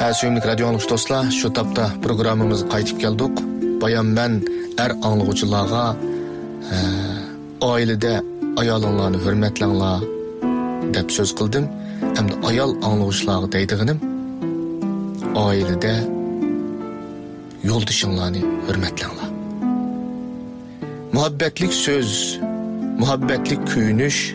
Suyumlik radio anlıqçı dostlar, şu tapda programımızı qaytib keldik. Bayan ben anlıqçılarga ailede ayalınlarını hürmetlenler dep söz kıldım. Hem de ayal anlıqçılarga deydiğinim ailede yolduşunlarını hürmetlenler. Muhabbetlik söz, muhabbetlik kuyunuş,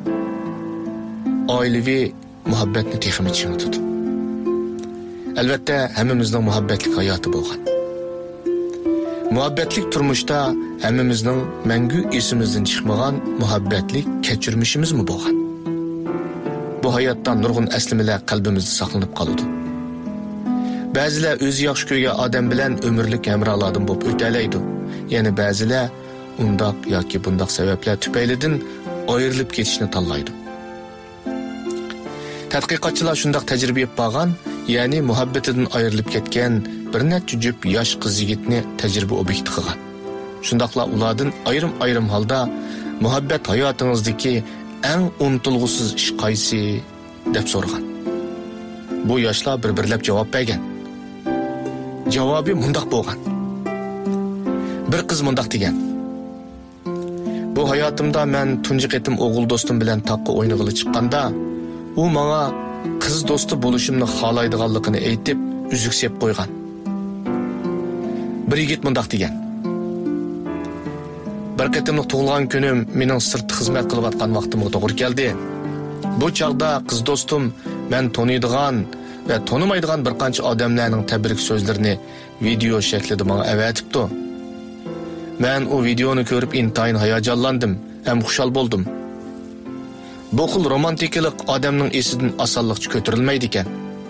ailevi muhabbetini texmi içine tutup. Elbette hemimizden muhabbetlik hayatı bolgan. Muhabbetlik turmuşta hemimizden mengü esimizden çıkmagan muhabbetlik keçirmişimiz mi bolgan? Bu hayattan nurgun eslimeler kalbimizde saklanıp kalıdı. Bazılar özü yaxşı köye adam bilen ömürlük hemralardan bop öteleydi. Yani bazılar undak yoki bundak sebepler tüpeylidin ayrılıp ketişini tallaydı. Tadqiqatçılar şundak tecrübe yapıp bağan, yani muhabbetinden ayrılıp ketken bir neçe cüp yaş kız yigitni tecrübe obyekti kılgan. Şundakla uladın ayrım halda muhabbet hayatınızdaki en unutulgusuz iş qaysi dep sorgan. Bu yaşlar bir-birlep cevap bergen. Cevabı mundaq bolgan. Bir kız mundaq degen. Bu hayatımda men tunji ketim oğul dostum bilen taqqı oynagılı çıkkanda, u manga kız dostu buluşumni xalaydiganligini aytib üzüksep koygan. Bir yigit mundaq degen. Bir ketimlik tug'ilgan kunim mening sirtda xizmat qilib atgan vaqtimga to'g'ri keldi. Bu chaqda kız dostum men tanıydigan ve tanımaydigan bir qancha odamlarning tabrik so'zlarini video shaklida menga avatibdi. Men o videoni ko'rib intayin hayajonlandim, hem xushal boldum. Bu xil romantikalik odamning esidan osonlikcha ko'tarilmaydi ekan.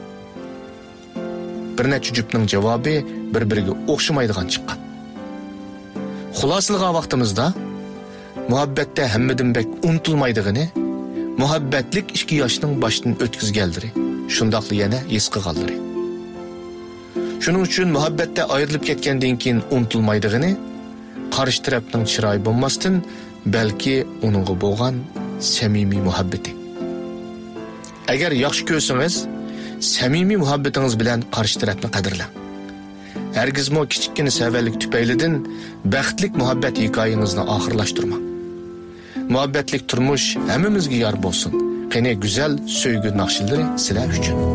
Bir necha jupning javobi bir-biriga o'xshamaydigan chiqqan. Xulosalgan vaqtimizda muhabbatda hammadan bek unutilmaydigini, muhabbatlik 2 yoshning boshdan o'tkazganlari, shundaqli yana his qilganlari. Shuning uchun muhabbatda ayrilib ketgandan keyin unutilmaydigini, qarshi tarafning chiroyi bo'lmasdan, balki uningga bo'lgan samimiy muhabbati. Agar yaxshi ko'rsangiz, samimiy muhabbatingiz bilan qarshi tarafni qadrlang. Hergizmo kichikkina savallik tüpeylidin baxtlik muhabbat hikoyangizni oxirlashtirmang. Muhabbatlik turmush hammamizga yor bo'lsin. Qani güzel söygü naqshillari sizlar uchun.